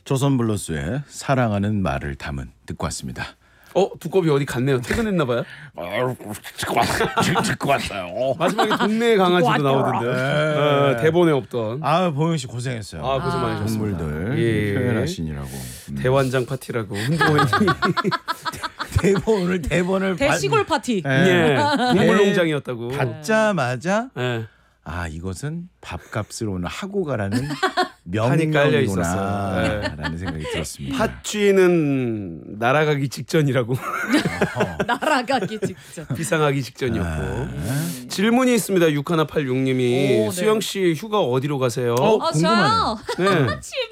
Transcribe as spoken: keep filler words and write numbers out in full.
조선블루스의 사랑하는 말을 담은 듣고 왔습니다. 어 두꺼비 어디 갔네요. 퇴근했나 봐요. 듣고 왔어요. 듣고 왔어요. 마지막에 동네 강아지도 나오던데요. 네. 어, 대본에 없던. 아 보영 씨 고생했어요. 아 고생 많으셨습니다. 동물들 예. 표현하시느라고. 음. 대환장 파티라고 운동회. 대본을 대본을 대시골 파티. 예. 예. 동물농장이었다고. 받자마자 예. 아 이것은 밥값을 오늘 하고 가라는 판이 깔려 있었어요. 명령이구나라는 생각이 들었습니다. 팥쥐는 날아가기 직전이라고. 날아가기 직전. 비상하기 직전이었고. 아. 질문이 있습니다. 육일팔육 님이 오, 네. 수영 씨 휴가 어디로 가세요? 어, 아 궁금하네요. 저요. 네.